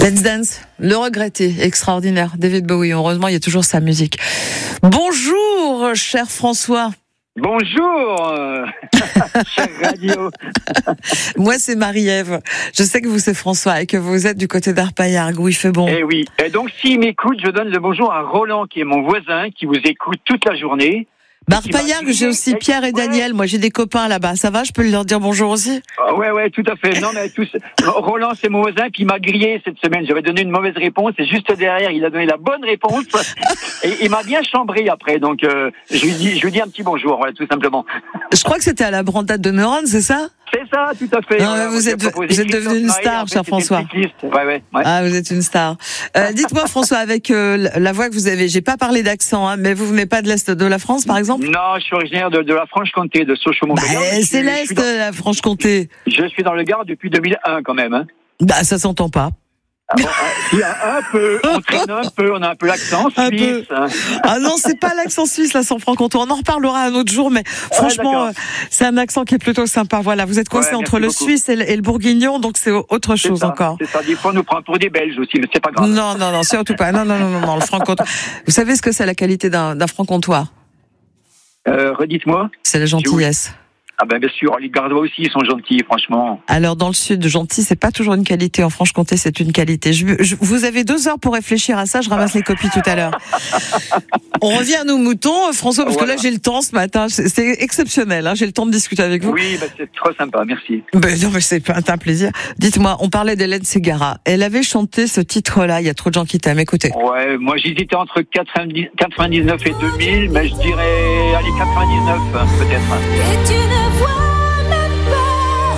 Let's Dance, le regretté, extraordinaire, David Bowie. Heureusement, il y a toujours sa musique. Bonjour, cher François. Bonjour, cher radio. Moi, c'est Marie-Ève. Je sais que vous, c'est François et que vous êtes du côté d'Arpaillargues où il fait bon. Eh oui. Et donc, s'il m'écoute, je donne le bonjour à Roland, qui est mon voisin, qui vous écoute toute la journée. Arpaillargues, j'ai aussi Pierre et Daniel. Moi, j'ai des copains là-bas. Ça va? Je peux leur dire bonjour aussi? Ouais, tout à fait. Non, mais tous. Roland, c'est mon voisin, puis il m'a grillé cette semaine. J'avais donné une mauvaise réponse, et juste derrière, il a donné la bonne réponse. Et il m'a bien chambré après. Donc, je lui dis un petit bonjour, voilà, tout simplement. Je crois que c'était à la Brandade de Neuronne, c'est ça? C'est ça, tout à fait. Non, voilà, vous êtes devenu une star, cher François. Ouais. Ah, vous êtes une star. Dites-moi, François, avec la voix que vous avez, j'ai pas parlé d'accent, hein, mais vous venez pas de l'Est de la France, par exemple? Non, je suis originaire de la Franche-Comté, de Sochaux-Montbéliard. C'est l'Est, la Franche-Comté. Je suis dans le Gard depuis 2001, quand même. Hein. Bah, ça s'entend pas. Ah bon, un peu, on traîne un peu, on a un peu l'accent suisse. Ah non, c'est pas l'accent suisse, là, sans franc-comtois. On en reparlera un autre jour, mais franchement, c'est un accent qui est plutôt sympa. Voilà, vous êtes coincé entre le suisse et le bourguignon, donc c'est autre chose encore. C'est ça, des fois on nous prend pour des Belges aussi, mais c'est pas grave. Non, surtout pas. Non, le franc-comtois. Vous savez ce que c'est la qualité d'un franc-comtois? Redites-moi. C'est la gentillesse. Ah ben bien sûr, les Gardois aussi, ils sont gentils, franchement. Alors dans le sud, gentil, c'est pas toujours une qualité. En Franche-Comté, c'est une qualité. Vous avez 2 heures pour réfléchir à ça. Je ramasse les copies tout à l'heure. On revient à nos moutons, François, parce que là j'ai le temps ce matin. C'est exceptionnel. Hein, j'ai le temps de discuter avec vous. Oui, c'est trop sympa, merci. Non, mais c'est un plaisir. Dites-moi, on parlait d'Hélène Ségara. Elle avait chanté ce titre-là. Il y a trop de gens qui t'aiment. Écoutez. Ouais, moi j'hésitais entre 99 et 2000, mais je dirais allez 99 peut-être. Et tu ne vois même pas,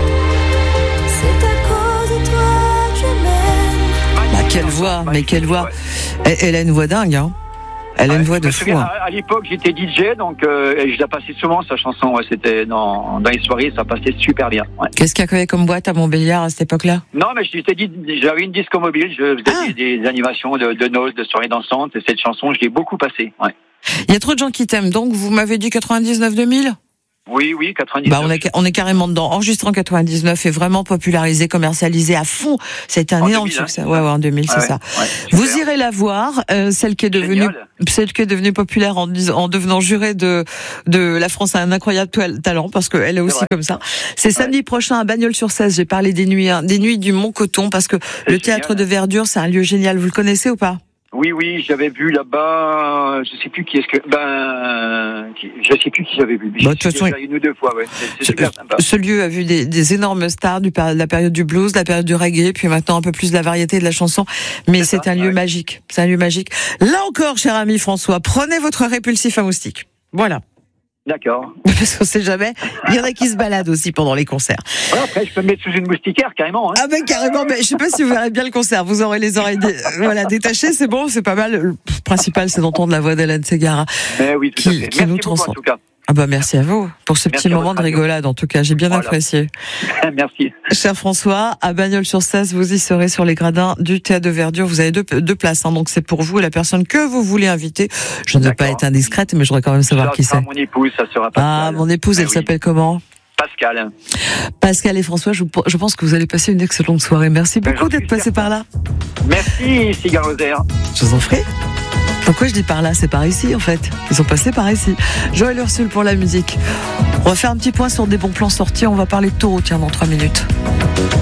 c'est à cause de toi que je m'aime. Bah, quelle voix, mais quelle voix. Elle a une voix dingue, hein. Elle a une voix de fou. Hein. À l'époque, j'étais DJ, donc et je la passais souvent, sa chanson. Ouais, c'était dans les soirées, ça passait super bien. Ouais. Qu'est-ce qu'il y avait comme boîte à Montbéliard à cette époque-là? Non, mais j'avais une disco mobile, je faisais des animations de noces, de soirées dansantes, et cette chanson, je l'ai beaucoup passée. Ouais. Il y a trop de gens qui t'aiment, donc vous m'avez dit 99-2000? Oui, 99. Bah, on est carrément dedans. Enregistré en 99 et vraiment popularisé, commercialisé à fond. C'était un énorme succès. Ouais, en 2000, c'est ça. Ouais, vous irez la voir, celle qui est devenue populaire en devenant jurée de La France a un incroyable talent, parce qu'elle est aussi comme ça. C'est samedi prochain à Bagnols-sur-Cèze. J'ai parlé des nuits du Mont-Coton, parce que le théâtre de Verdure, c'est un lieu génial. Vous le connaissez ou pas? Oui, j'avais vu là-bas, je sais plus qui j'avais vu. De toute façon, une ou 2 fois, ouais. C'est super sympa. Ce lieu a vu des énormes stars de la période du blues, de la période du reggae, puis maintenant un peu plus de la variété de la chanson. Mais c'est un lieu magique. C'est un lieu magique. Là encore, cher ami François, prenez votre répulsif à moustique. Voilà. D'accord. Parce qu'on sait jamais. Il y en a qui se baladent aussi pendant les concerts. Ouais, après, je peux me mettre sous une moustiquaire, carrément. Hein. Ah ben carrément, mais je sais pas si vous verrez bien le concert. Vous aurez les oreilles détachées, c'est bon, c'est pas mal. Le principal, c'est d'entendre la voix d'Hélène Ségara. Oui, tout à fait. Qui nous transcende. En tout cas. Ah bah merci à vous pour ce petit moment de rigolade, en tout cas, j'ai bien apprécié. Merci. Cher François, à Bagnols-sur-Cèze, vous y serez sur les gradins du théâtre de Verdure. Vous avez deux places, hein, donc c'est pour vous et la personne que vous voulez inviter. Je ne veux pas être indiscrète, mais je voudrais quand même savoir qui c'est. Mon épouse, ça sera Pascal. Ah, mon épouse, elle s'appelle comment? Pascal et François, je pense que vous allez passer une excellente soirée. Merci beaucoup d'être passé par là. Merci, Cigare Rosaire. Je vous en prie. Pourquoi je dis par là? C'est par ici, en fait. Ils sont passés par ici. Joël Ursule pour la musique. On va faire un petit point sur des bons plans sortis. On va parler de taureau, tiens, dans 3 minutes.